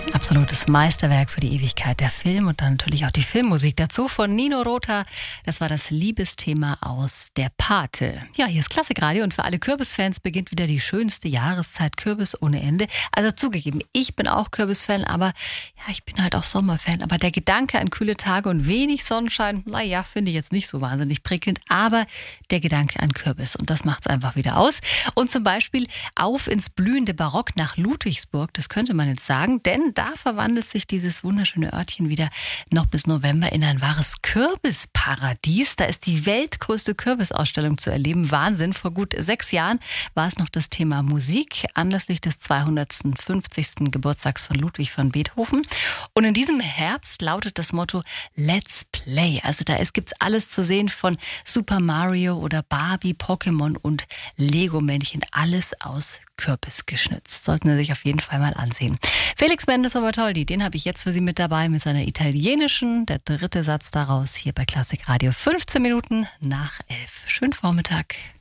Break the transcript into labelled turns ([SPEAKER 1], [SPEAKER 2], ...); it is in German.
[SPEAKER 1] Absolutes Meisterwerk für die Ewigkeit, der Film und dann natürlich auch die Filmmusik dazu von Nino Rota. Das war das Liebesthema aus Der Pate. Ja, hier ist Klassikradio und für alle Kürbisfans beginnt wieder die schönste Jahreszeit, Kürbis ohne Ende. Also zugegeben, ich bin auch Kürbisfan, aber ja, ich bin halt auch Sommerfan. Aber der Gedanke an kühle Tage und wenig Sonnenschein, naja, finde ich jetzt nicht so wahnsinnig prickelnd. Aber der Gedanke an Kürbis und das macht es einfach wieder aus. Und zum Beispiel auf ins blühende Barock nach Ludwigsburg, das könnte man jetzt sagen, denn da verwandelt sich dieses wunderschöne Örtchen wieder noch bis November in ein wahres Kürbisparadies. Da ist die weltgrößte Kürbisausstellung zu erleben. Wahnsinn. Vor gut 6 Jahren war es noch das Thema Musik anlässlich des 250. Geburtstags von Ludwig van Beethoven. Und in diesem Herbst lautet das Motto Let's Play. Also da gibt's alles zu sehen von Super Mario oder Barbie, Pokémon und Lego-Männchen. Alles aus Kürbis geschnitzt. Sollten Sie sich auf jeden Fall mal ansehen. Felix Mendelssohn-Bartholdy, den habe ich jetzt für Sie mit dabei mit seiner italienischen, der dritte Satz daraus hier bei Klassikradio. 15 Minuten nach 11. Schönen Vormittag.